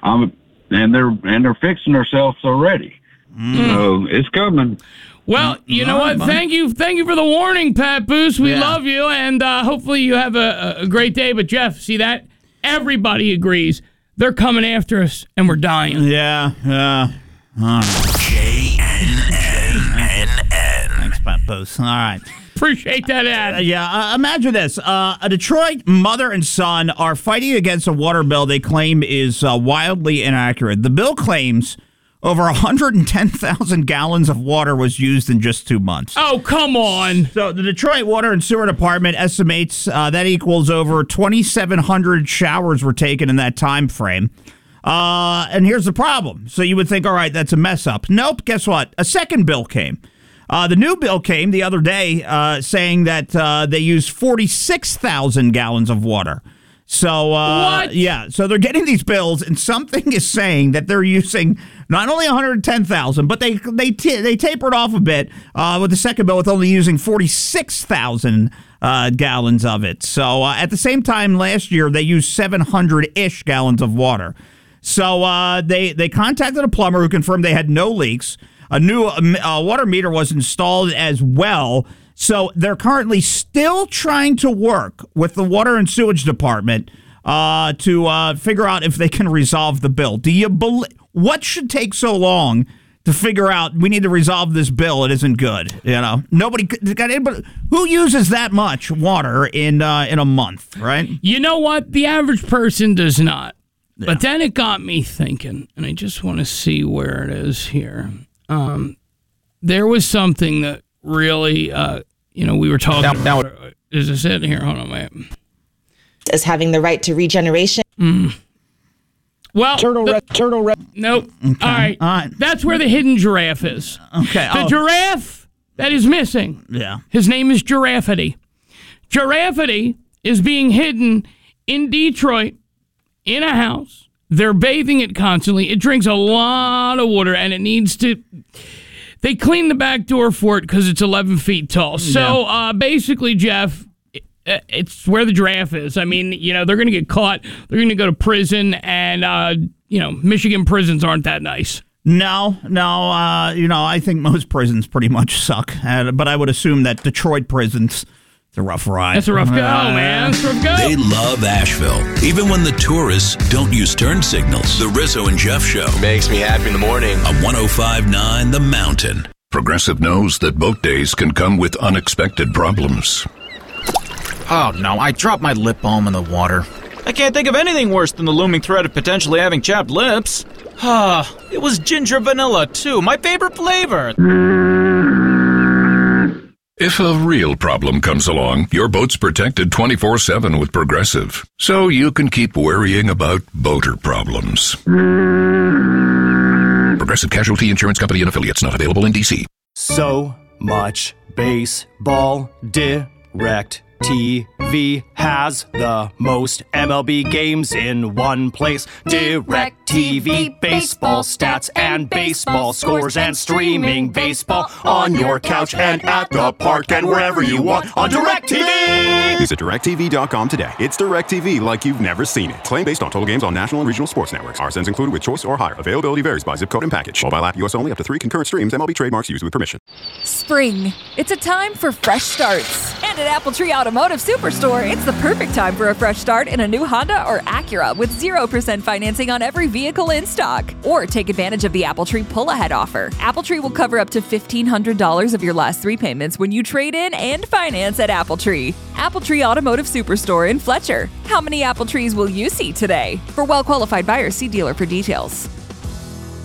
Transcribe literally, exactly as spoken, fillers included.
I'm, and they're and they're fixing themselves already. Mm. So it's coming. Well, you know what? Thank you, thank you for the warning, Pat Boos. We Yeah. love you, and uh, hopefully you have a, a great day. But Jeff, see that? Everybody agrees they're coming after us, and we're dying. Yeah, yeah. Uh. J N N N. Thanks, Pat Boos. All right. Appreciate that ad. Uh, yeah, uh, imagine this. Uh, a Detroit mother and son are fighting against a water bill they claim is uh, wildly inaccurate. The bill claims over one hundred ten thousand gallons of water was used in just two months. Oh, come on. So the Detroit Water and Sewer Department estimates uh, that equals over twenty-seven hundred showers were taken in that time frame. Uh, and here's the problem. So you would think, all right, that's a mess up. Nope. Guess what? A second bill came. Uh, the new bill came the other day uh, saying that uh, they use forty-six thousand gallons of water. So, uh, what? yeah, so they're getting these bills, and something is saying that they're using not only one hundred ten thousand, but they they t- they tapered off a bit uh, with the second bill with only using forty-six thousand uh, gallons of it. So uh, at the same time last year, they used seven hundred-ish gallons of water. So uh, they, they contacted a plumber who confirmed they had no leaks. A new uh, water meter was installed as well. So they're currently still trying to work with the Water and Sewage Department uh, to uh, figure out if they can resolve the bill. Do you believe what should take so long to figure out we need to resolve this bill? It isn't good. You know, nobody got anybody who uses that much water in uh, in a month, right? You know what? The average person does not. Yeah. But then it got me thinking, and I just want to see where it is here. Um, there was something that really, uh, you know, we were talking now, about. Now, is this it? Here, hold on, wait. As having the right to regeneration. Mm. Well, turtle the, red, turtle red. Nope. Okay. All right. All right. That's where the hidden giraffe is. Okay. The oh. giraffe that is missing. Yeah. His name is Giraffity. Giraffity is being hidden in Detroit in a house. They're bathing it constantly. It drinks a lot of water, and it needs to... They clean the back door for it because it's eleven feet tall. So Yeah. uh, basically, Jeff, it, it's where the giraffe is. I mean, you know, they're going to get caught. They're going to go to prison, and, uh, you know, Michigan prisons aren't that nice. No, no, uh, you know, I think most prisons pretty much suck. Uh, but I would assume that Detroit prisons... It's a rough ride. That's a rough go, uh, man. That's a rough go. They love Asheville, even when the tourists don't use turn signals. The Rizzo and Jeff Show. Makes me happy in the morning. On one oh five point nine The Mountain. Progressive knows that boat days can come with unexpected problems. Oh, no, I dropped my lip balm in the water. I can't think of anything worse than the looming threat of potentially having chapped lips. Ah, it was ginger vanilla, too, my favorite flavor. If a real problem comes along, your boat's protected twenty-four seven with Progressive, so you can keep worrying about boater problems. Progressive Casualty Insurance Company and Affiliates, not available in D C. So much baseball. Direct T V has the most M L B games in one place. Direct T V, baseball stats and baseball scores and streaming baseball on your couch and at the park and wherever you want on Direct T V. Visit direct t v dot com today. It's Direct T V like you've never seen it. Claim based on total games on national and regional sports networks. R S Ns included with choice or higher. Availability varies by zip code and package. Mobile app U S only. Up to three concurrent streams. M L B trademarks used with permission. Spring. It's a time for fresh starts. And at Apple Tree Automotive Superstore, it's the perfect time for a fresh start in a new Honda or Acura with zero percent financing on every vehicle in stock. Or take advantage of the Apple Tree pull-ahead offer. Apple Tree will cover up to fifteen hundred dollars of your last three payments when you trade in and finance at Apple Tree. Apple Tree Automotive Superstore in Fletcher. How many Apple Trees will you see today? For well-qualified buyers, see dealer for details.